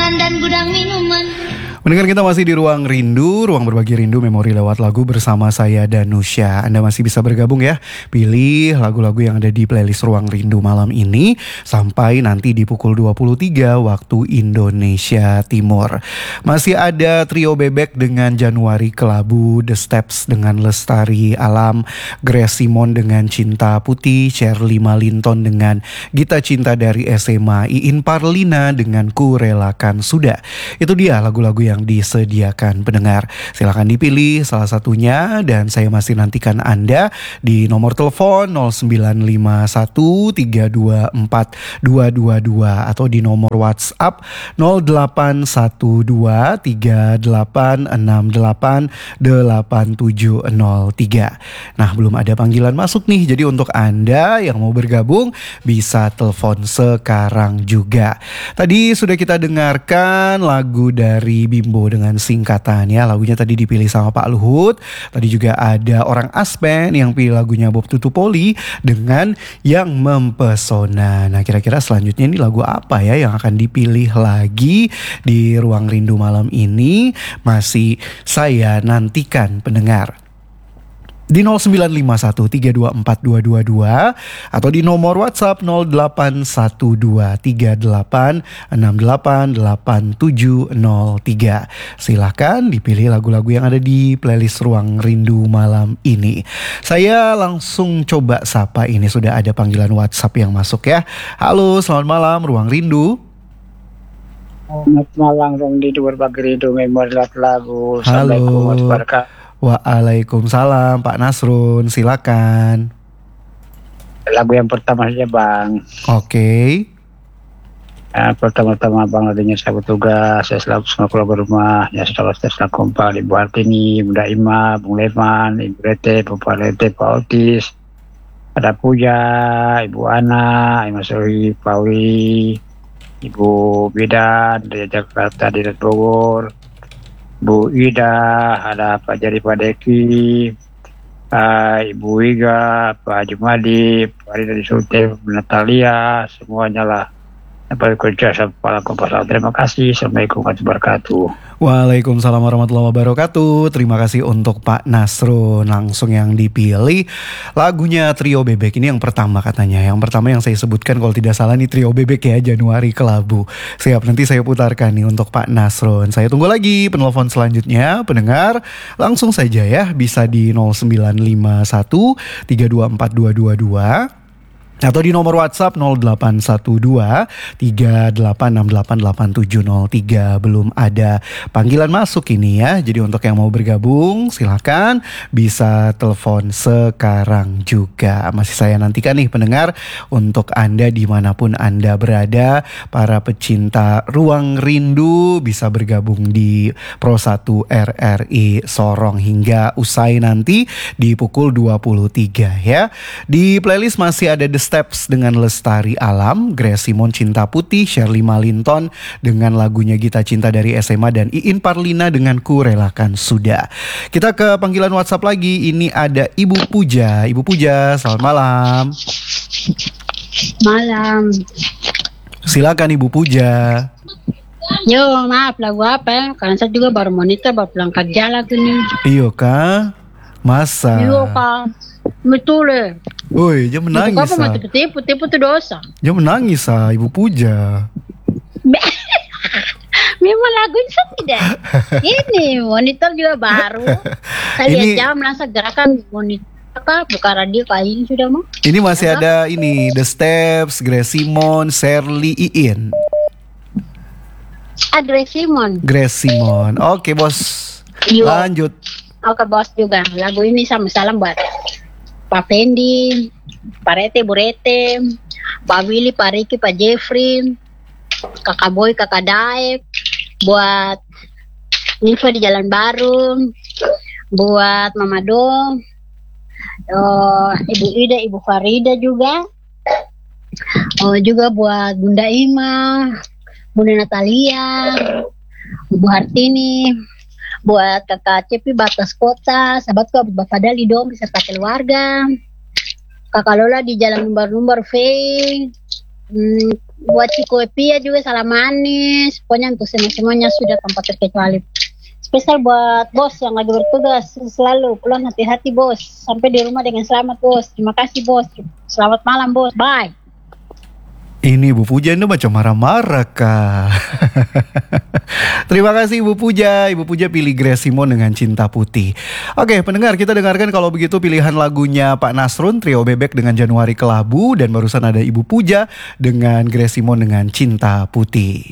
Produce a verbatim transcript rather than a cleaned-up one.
makanan dan gudang minuman. Mendengar kita masih di Ruang Rindu, Ruang Berbagi Rindu Memori lewat lagu bersama saya Danusya. Anda masih bisa bergabung ya, pilih lagu-lagu yang ada di playlist Ruang Rindu malam ini sampai nanti di pukul dua puluh tiga waktu Indonesia Timur. Masih ada Trio Bebek dengan Januari Kelabu, The Steps dengan Lestari Alam, Grace Simon dengan Cinta Putih, Shirley Malinton dengan Gita Cinta dari S M A, Iin Parlina dengan Ku Relakan Sudah. Itu dia lagu-lagu yang disediakan pendengar. Silakan dipilih salah satunya dan saya masih nantikan Anda di nomor telepon nol sembilan lima satu tiga dua empat dua dua dua atau di nomor WhatsApp nol delapan satu dua tiga delapan enam delapan delapan tujuh nol tiga. Nah, belum ada panggilan masuk nih. Jadi untuk Anda yang mau bergabung bisa telepon sekarang juga. Tadi sudah kita dengarkan lagu dari Bimbo dengan Singkatan ya. Lagunya tadi dipilih sama Pak Luhut. Tadi juga ada Orang Aspen yang pilih lagunya Bob Tutupoli dengan Yang Mempesona. Nah, kira-kira selanjutnya ini lagu apa ya yang akan dipilih lagi di Ruang Rindu malam ini? Masih saya nantikan pendengar di nol sembilan lima satu tiga dua empat dua dua dua atau di nomor WhatsApp nol delapan satu dua tiga delapan enam delapan delapan tujuh nol tiga. Silahkan dipilih lagu-lagu yang ada di playlist Ruang Rindu malam ini. Saya langsung coba sapa, ini sudah ada panggilan WhatsApp yang masuk ya. Halo, selamat malam Ruang Rindu. Selamat malam Ruang Rindu Berbagi Rindu Memori lagu. Assalamualaikum warahmatullahi wabarakatuh. Waalaikumsalam Pak Nasrun, silakan. Lagu yang pertama saja Bang. Oke. Okay. Nah, pertama-tama Bang adanya sahabat tugas, saya selalu semua keluarga rumah, ya selalu selalu kompak, Ibu Artini, Bunda Ima, Bung Leman, Ibu Rete, Bapak Rete, Pak Otis, ada Puja, Ibu Ana, Ima Sohi, Pauli, Ibu Bidan dari Jakarta, dari Bogor, Bu Ida, ada Pak Jari Pak Deki, uh, Ibu Iga, Pak Jumadi, Pak Rida di Sultan, Natalia, semuanya lah. Yang kerja sama Kompas. Terima kasih. Assalamualaikum warahmatullahi wabarakatuh. Waalaikumsalam warahmatullahi wabarakatuh. Terima kasih untuk Pak Nasrun. Langsung yang dipilih lagunya Trio Bebek. Ini yang pertama katanya. Yang pertama yang saya sebutkan kalau tidak salah nih Trio Bebek ya, Januari Kelabu. Siap, nanti saya putarkan nih untuk Pak Nasrun. Saya tunggu lagi penelpon selanjutnya. Pendengar langsung saja ya, bisa di nol sembilan lima satu tiga dua empat dua dua dua atau di nomor WhatsApp nol delapan satu dua tiga delapan enam delapan delapan tujuh nol tiga. Belum ada panggilan masuk ini ya. Jadi untuk yang mau bergabung silakan bisa telepon sekarang juga. Masih saya nantikan nih pendengar untuk Anda dimanapun Anda berada. Para pecinta Ruang Rindu bisa bergabung di Pro satu R R I Sorong hingga usai nanti di pukul dua puluh tiga ya. Di playlist masih ada The Steps dengan Lestari Alam, Grace Simon Cinta Putih, Shirley Malinton dengan lagunya Gita Cinta dari S M A, dan Iin Parlina dengan Ku Relakan Sudah. Kita ke panggilan WhatsApp lagi. Ini ada Ibu Puja. Ibu Puja, selamat malam. Malam. Silakan Ibu Puja. Yo, maaf lagu apa ya? Karena saya juga baru monitor, baru pulang kerja lagi nih. Iyo kah? Masa? Iyo kah? Betul ya. Woi, jangan menangis. Untuk apa mau tipu-tipu, tipu itu dosa. Jangan menangis ah, Ibu Puja. Memang lagunya saya tidak. Ini monitor juga baru. Saya lihat Ini- jam langsung gerakan monitor. Apa buka radio kayak ini sudah mau? Ini masih ada ini The Steps, Grace Simon, Shirley, Iin. Adres Simon. Grace Simon. Oke bos. Yo. Lanjut. Oke bos juga. Lagu ini sama salam buat Pak Fendi, Pak Rete, Bu Rete, Pak Willy, Pak Ricky, Pak Jeffrey, Kakak Boy, Kakak Daek, buat Nifa di Jalan Baru, buat Mama Do, oh, Ibu Ida, Ibu Farida juga, oh, juga buat Bunda Ima, Bunda Natalia, Bu Hartini, buat kakak Cepi Batas Kota, sahabatku Abu Bapak Dali dong beserta keluarga, kakak Lola di Jalan Lumbar-Lumbar V, hmm, buat Ciko Pia juga salam manis. Pokoknya untuk semua-semuanya sudah tanpa terkecuali. Spesial buat bos yang lagi bertugas selalu pulang hati-hati bos. Sampai di rumah dengan selamat bos. Terima kasih bos. Selamat malam bos. Bye. Ini Ibu Puja itu macam marah-marah kah? Terima kasih Ibu Puja. Ibu Puja pilih Grace Simon dengan Cinta Putih. Oke pendengar, kita dengarkan kalau begitu pilihan lagunya Pak Nasrun, Trio Bebek dengan Januari Kelabu. Dan barusan ada Ibu Puja dengan Grace Simon dengan Cinta Putih.